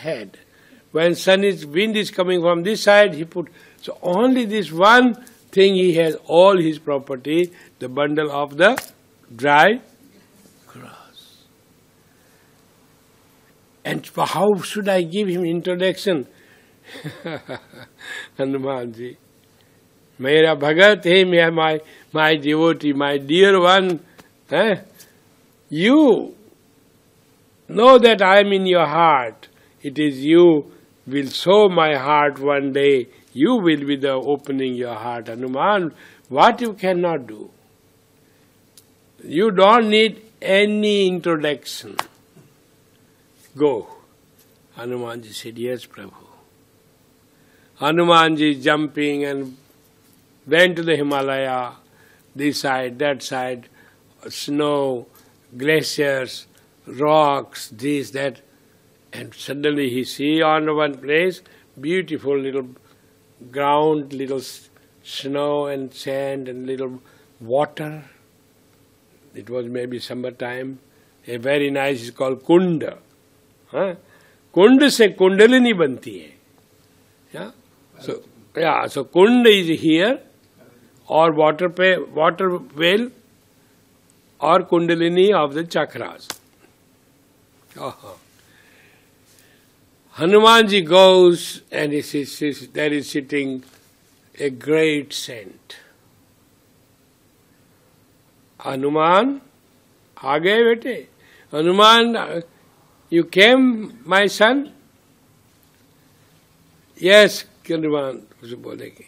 head. When wind is coming from this side, he put... So only this one thing he has, all his property, the bundle of the dry grass. And how should I give him introduction? Hanumanji, Mera Bhagat, hey, my devotee, my dear one, you know that I am in your heart. It is you will sow my heart one day. You will be the opening your heart. Hanuman, what you cannot do? You don't need any introduction. Go. Hanumanji said, yes, Prabhu. Hanumanji jumping and went to the Himalaya, this side, that side, snow, glaciers, rocks, this, that. And suddenly he see on one place, beautiful little ground, little snow and sand and little water. It was maybe summertime. A very nice, it's called Kunda. Kunda se Kundalini banti hai. Yeah? So Kunda is here, or water well, or Kundalini of the chakras. Hanumanji goes and there is sitting a great saint. Hanuman, aa gaye bete? Hanuman, you came, my son? Yes, Hanuman usse bolegi.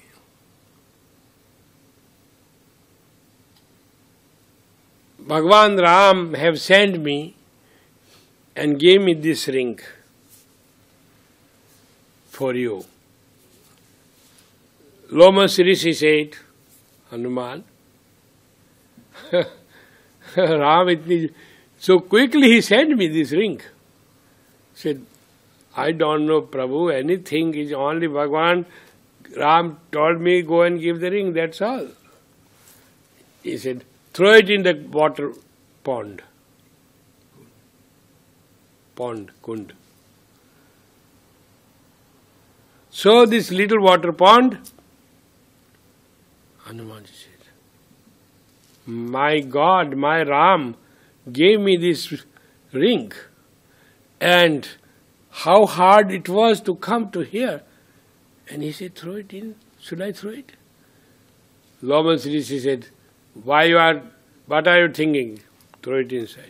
Bhagwan Ram have sent me and gave me this ring for you. Lomas Rishi said, Hanuman, Ram, so quickly he sent me this ring. Said, I don't know, Prabhu, anything is only Bhagwan. Ram told me, go and give the ring, that's all. He said, throw it in the water pond. Kund. So this little water pond, Hanumanji said, my God, my Ram gave me this ring, and how hard it was to come to here. And he said, throw it in. Should I throw it? Lomas Rishi said, what are you thinking? Throw it inside.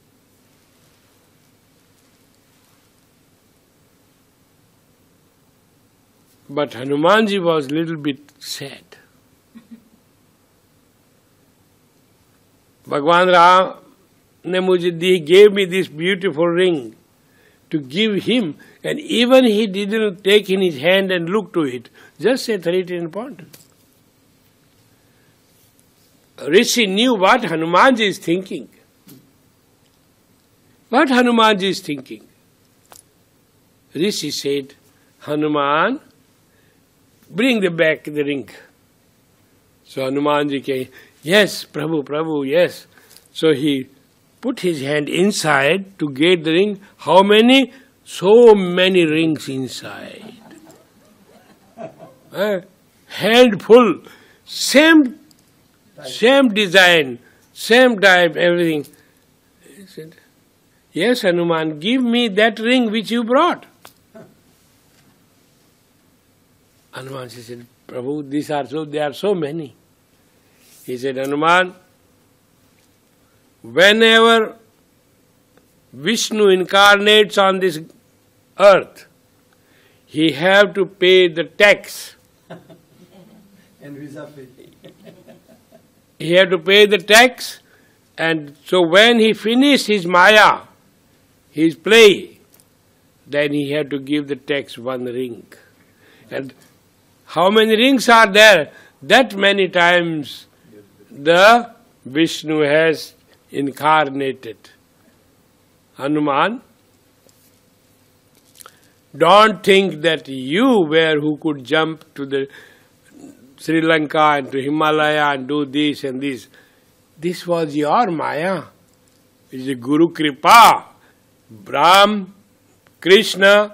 But Hanumanji was a little bit sad. Bhagwan Ram gave me this beautiful ring to give him, and even he didn't take in his hand and look to it, just say throw it in the pond. Rishi knew what Hanumanji is thinking. What Hanumanji is thinking? Rishi said, Hanuman, bring back the ring. So Hanumanji came, yes, Prabhu, yes. So he put his hand inside to get the ring. How many? So many rings inside. Handful, same design, same type, everything. He said, yes, Hanuman, give me that ring which you brought. Hanuman said, Prabhu, there are so many. He said, Hanuman, whenever Vishnu incarnates on this earth, he have to pay the tax. And visa fee. He had to pay the tax, and so when he finished his Maya, his play, then he had to give the tax one ring. And how many rings are there? That many times the Vishnu has incarnated. Hanuman, don't think that you were who could jump to the Sri Lanka and to Himalaya and do this and this. This was your Maya. It is a Guru Kripa. Brahm, Krishna,